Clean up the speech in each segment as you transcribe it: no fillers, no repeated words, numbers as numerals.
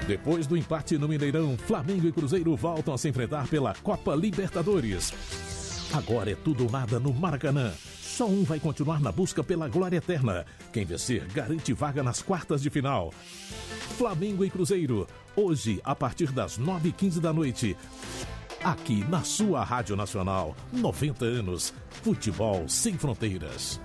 Depois do empate no Mineirão, Flamengo e Cruzeiro voltam a se enfrentar pela Copa Libertadores. Agora é tudo ou nada no Maracanã. Só um vai continuar na busca pela glória eterna. Quem vencer garante vaga nas quartas de final. Flamengo e Cruzeiro, hoje a partir das 9h15 da noite. Aqui na sua Rádio Nacional, 90 anos, futebol sem fronteiras.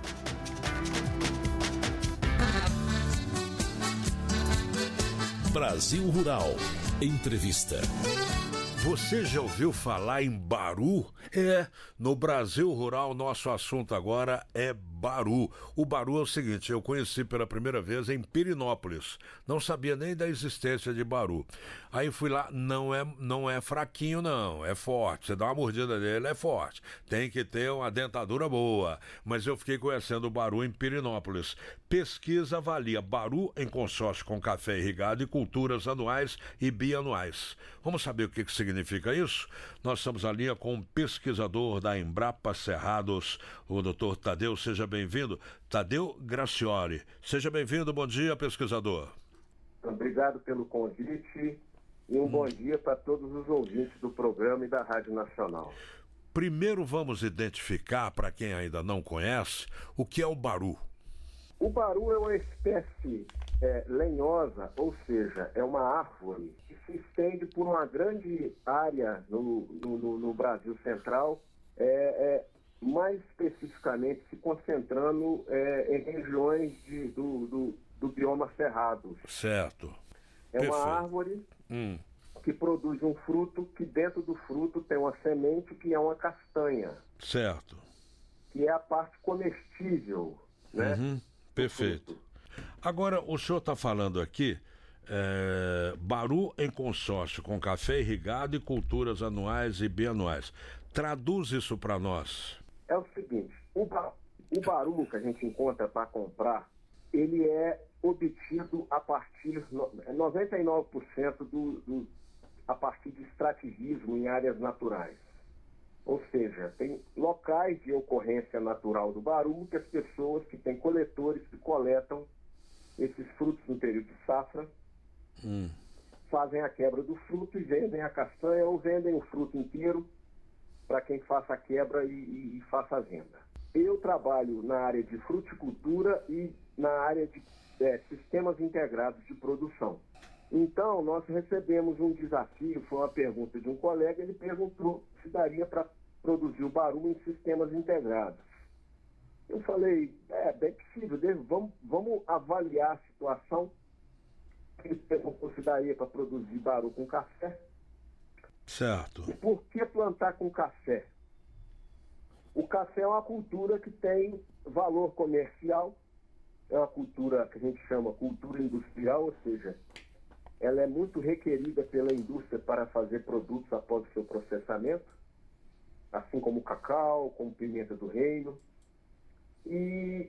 Brasil Rural, entrevista. Você já ouviu falar em Baru? No Brasil Rural, nosso assunto agora é Baru. O Baru é o seguinte, eu conheci pela primeira vez em Pirenópolis. Não sabia nem da existência de Baru. Aí fui lá, não é fraquinho não, é forte. Você dá uma mordida nele, é forte. Tem que ter uma dentadura boa. Mas eu fiquei conhecendo o Baru em Pirenópolis. Pesquisa avalia Baru em consórcio com café irrigado e culturas anuais e bianuais. Vamos saber o que significa isso? Nós estamos à linha com um pesquisador da Embrapa Cerrados, o Dr. Tadeu. Seja bem-vindo. Tadeu Gracioli. Seja bem-vindo. Bom dia, pesquisador. Obrigado pelo convite e um bom dia para todos os ouvintes do programa e da Rádio Nacional. Primeiro vamos identificar, para quem ainda não conhece, o que é o Baru. O Baru é uma espécie lenhosa, ou seja, é uma árvore que se estende por uma grande área no Brasil Central, mais especificamente se concentrando em regiões do bioma Cerrados. Certo. É Perfeito. uma árvore que produz um fruto, que dentro do fruto tem uma semente que é uma castanha. Certo. Que é a parte comestível, né? Perfeito. Agora, o senhor está falando aqui, Baru em consórcio com café irrigado e culturas anuais e bianuais. Traduz isso para nós. É o seguinte, o Baru que a gente encontra para comprar, ele é obtido a partir, 99% a partir de extrativismo em áreas naturais. Ou seja, tem locais de ocorrência natural do Baru que as pessoas que têm coletores que coletam esses frutos no período de safra, fazem a quebra do fruto e vendem a castanha ou vendem o fruto inteiro para quem faça a quebra e faça a venda. Eu trabalho na área de fruticultura e na área de sistemas integrados de produção. Então, nós recebemos um desafio, foi uma pergunta de um colega, ele perguntou se daria para produzir o Baru em sistemas integrados. Eu falei, bem possível, vamos avaliar a situação. Ele perguntou se daria para produzir Baru com café. Certo. E por que plantar com café? O café é uma cultura que tem valor comercial, é uma cultura que a gente chama cultura industrial, ou seja, ela é muito requerida pela indústria para fazer produtos após o seu processamento, assim como o cacau, como pimenta do reino. E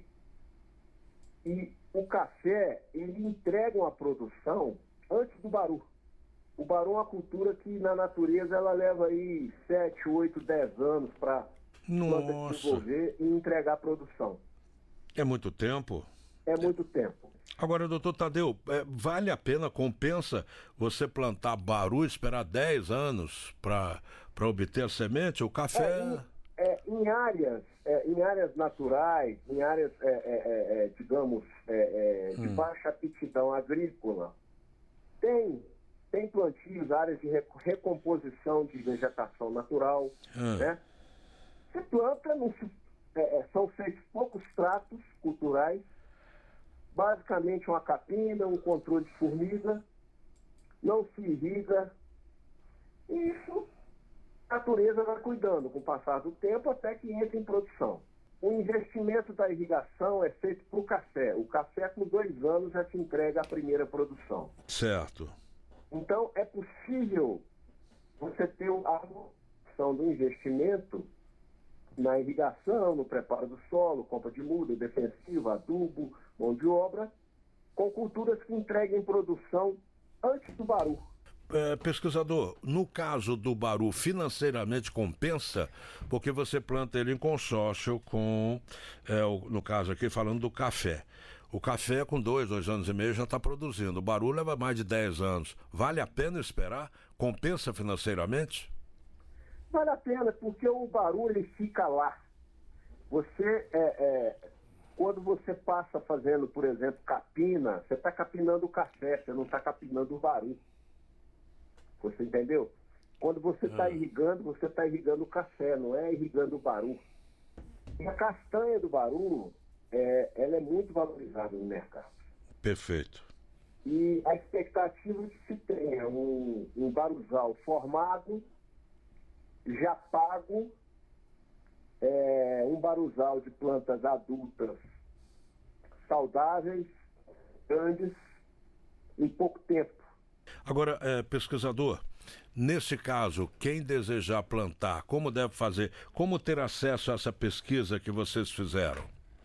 o café, ele entrega uma produção antes do Baru. O Baru é uma cultura que na natureza ela leva aí 7, 8, 10 anos para desenvolver e entregar a produção. É muito tempo? É muito tempo. Agora, doutor Tadeu, vale a pena, compensa você plantar Baru e esperar 10 anos para obter a semente? O café... Em áreas naturais, em áreas, digamos, de baixa aptidão agrícola, tem plantios, áreas de recomposição de vegetação natural, né? Se planta, são feitos poucos tratos culturais, basicamente uma capina, um controle de formiga, não se irriga, e isso a natureza vai cuidando com o passar do tempo até que entra em produção. O investimento da irrigação é feito para o café. O café com 2 anos já te entrega a primeira produção. Certo. Então é possível você ter a redução do investimento na irrigação, no preparo do solo, compra de muda, defensiva, adubo, mão de obra, com culturas que entreguem produção antes do Baru. Pesquisador, no caso do Baru, financeiramente compensa, porque você planta ele em consórcio com, no caso aqui falando do café. O café com 2 anos e meio já está produzindo. O Baru leva mais de 10 anos. Vale a pena esperar? Compensa financeiramente? Vale a pena, porque o Baru ele fica lá. Você, quando você passa fazendo, por exemplo, capina, você está capinando o café, você não está capinando o Baru. Você entendeu? Quando você está irrigando, você está irrigando o café, não é irrigando o Baru. E a castanha do Baru, ela é muito valorizada no mercado. Perfeito. E a expectativa que se tenha um baruzal formado, já pago, um baruzal de plantas adultas saudáveis, grandes, em pouco tempo. Agora, pesquisador, nesse caso, quem desejar plantar, como deve fazer? Como ter acesso a essa pesquisa que vocês fizeram?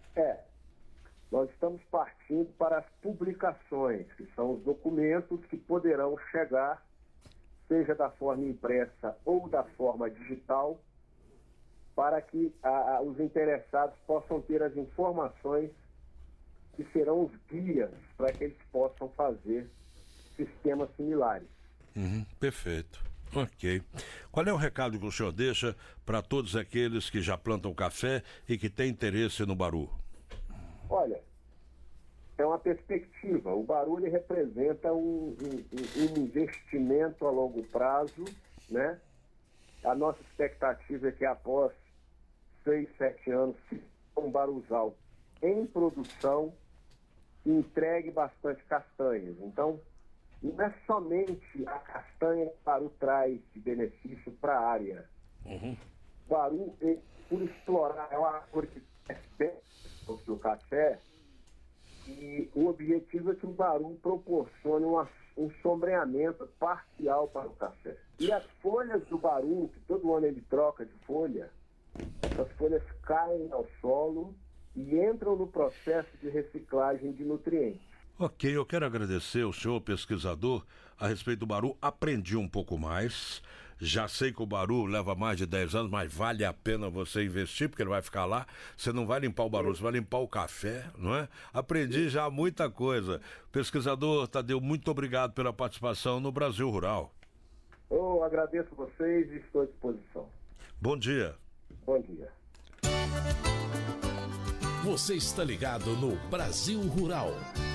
Nós estamos partindo para as publicações, que são os documentos que poderão chegar, seja da forma impressa ou da forma digital, para que os interessados possam ter as informações que serão os guias para que eles possam fazer sistemas similares. Perfeito. Ok. Qual é o recado que o senhor deixa para todos aqueles que já plantam café e que têm interesse no Baru? Olha, é uma perspectiva. O Baru ele representa um investimento a longo prazo, né? A nossa expectativa é que após 6, 7 anos, um baruzal em produção entregue bastante castanhas. Então, não é somente a castanha que o Baru traz de benefício para a área. O Baru, por explorar, é uma árvore que cresce o café, e o objetivo é que o Baru proporcione um sombreamento parcial para o café. E as folhas do Baru, que todo ano ele troca de folha, essas folhas caem ao solo e entram no processo de reciclagem de nutrientes. Ok, eu quero agradecer ao senhor pesquisador a respeito do Baru. Aprendi um pouco mais. Já sei que o Baru leva mais de 10 anos, mas vale a pena você investir, porque ele vai ficar lá. Você não vai limpar o Baru, você vai limpar o café, não é? Aprendi já muita coisa. Pesquisador Tadeu, muito obrigado pela participação no Brasil Rural. Eu agradeço vocês e estou à disposição. Bom dia. Bom dia. Você está ligado no Brasil Rural.